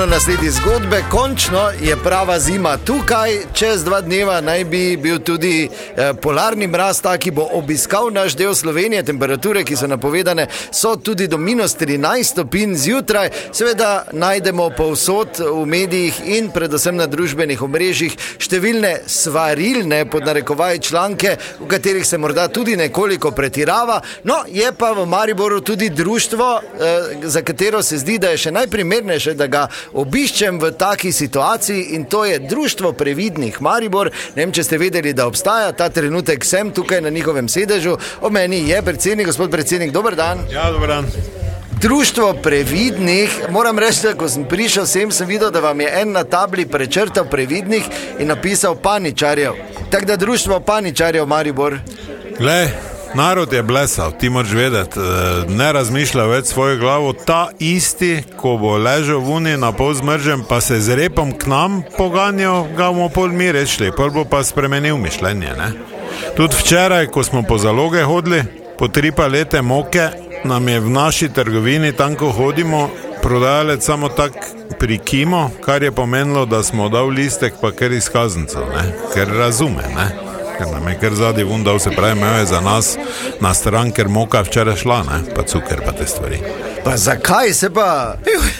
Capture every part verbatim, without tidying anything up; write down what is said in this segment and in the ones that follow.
Nasledi zgodbe, končno je prava zima tukaj, čez dva dneva naj bi bil tudi eh, polarni mraz, ta, ki bo obiskal naš del Slovenije. Temperature, ki so napovedane, so tudi do minus trinajst stopinj zjutraj. Seveda najdemo povsod v medijih in predvsem na družbenih omrežjih številne svarilne pod narekovaj članke, v katerih se morda tudi nekoliko pretirava. No, je pa v Mariboru tudi društvo, eh, za katero se zdi, da je še najprimernejše, da ga obiščem v taki situaciji, in to je Društvo previdnih Maribor. Ne vem, če ste vedeli, da obstaja. Ta trenutek sem tukaj na njihovem sedežu. O meni je predsednik, gospod predsednik, dober dan. Ja, dober dan. Društvo previdnih, moram reči, da ko sem prišel sem, sem videl, da vam je en na tabli prečrtal previdnih in napisal paničarjev. Tako da Društvo paničarjev Maribor. Glej, narod je blesal, ti moraš vedeti, ne razmišlja več svojo glavo, ta isti, ko bo ležal vuni na pol zmržen, pa se z repom k nam poganjal, ga bomo pol mi rečli, pol bo pa spremenil mišljenje, ne? Tudi včeraj, ko smo po zaloge hodili, po tri palete moke, nam je v naši trgovini, tam ko hodimo, prodajalec samo tak prikimo, kar je pomenilo, da smo dal listek pa kar izkaznico, ne? Ker razume, ne? Ker nam je kar zadnji vun dal, se pravi, imel je za nas na stran, ker moka včeraj šla, ne? Pa cuker, pa te stvari. Pa zakaj se pa...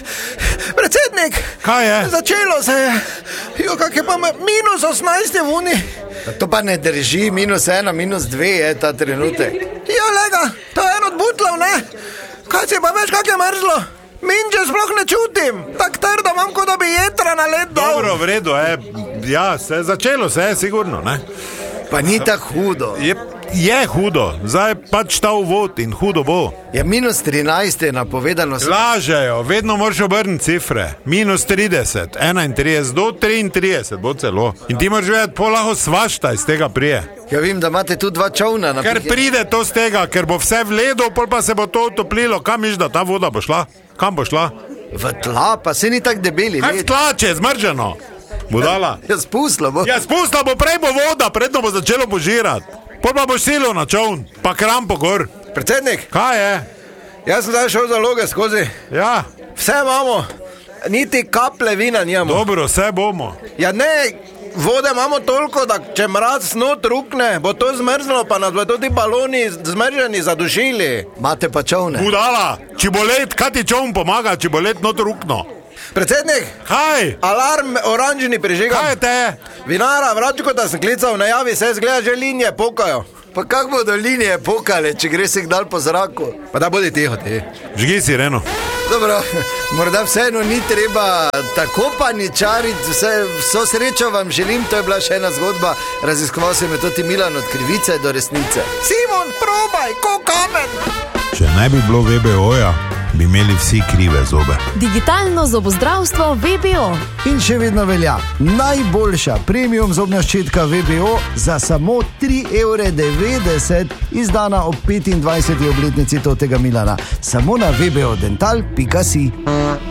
Predsednik! Kaj je? Začelo se je! Jo, kak je pa minus osemnajst je vuni! To pa ne drži, minus ena, minus dve je ta trenutek. Ja, lega, to je en od butlov, ne? Kaj si pa veš, kak je mrzlo? Minče sploh ne čutim, tak trdo imam, kot da bi jetra na led dal. Dobro, v redu, je, ja, se začelo se je, sigurno, ne? Pa ni tako hudo. Je, je hudo, zdaj pač ta uvod in hudo bo. Je minus trinajst je napovedano. Lažejo, vedno moraš obrniti cifre. Minus trideset, enaintrideset, do triintrideset bo celo. In ti moraš vedeti, pol lahko svašta iz tega prije. Ja, vem, da imate tu dva čovna. Ker pride to z tega, ker bo vse v ledu, pol pa se bo to utoplilo. Kam miš, da ta voda bo šla? Kam bo šla? V tla, pa se ni tak debeli. Kaj v tla, če je zmrženo? Budala? Ja, spustila bo. Ja, spustila bo, prej bo voda, predno bo začelo požirati. Pol pa boš silil na čovn, pa krampo gor. Predsednik? Kaj je? Jaz sem zdaj šel za loge skozi. Ja. Vse imamo, niti kaple vina nijamo. Dobro, vse bomo. Ja ne, vode imamo toliko, da če mraz not rukne, bo to zmrzlo, pa nas bo tudi baloni zmrženi zadušili. Imate pa čovne. Budala, če bo let, kaj ti čovn pomaga, če bo let not rukno? Predsednik! Kaj? Alarm oranžni prižigam. Kaj je te? Vinara, vračko, da sem klical, najavi se, zgleda, že linije pokajo. Pa kak bodo linije pokale, če gre se kdal po zraku? Pa da bodi tiho, ti. Žgi sireno. Dobro, morda vseeno ni treba tako paničariti, vse, vso srečo vam želim, to je bila še ena zgodba, raziskoval se me tudi Milan od krivice do resnice. Simon, probaj, ko kamen! Če ne bi bilo V B O-ja, bi imeli vsi krive zobe. Digitalno zobozdravstvo V B O. In še vedno velja najboljša premium zobna ščetka V B O za samo tri evre devetdeset, izdana ob petindvajseti obletnici totega Milana. Samo na v b o dental pika si.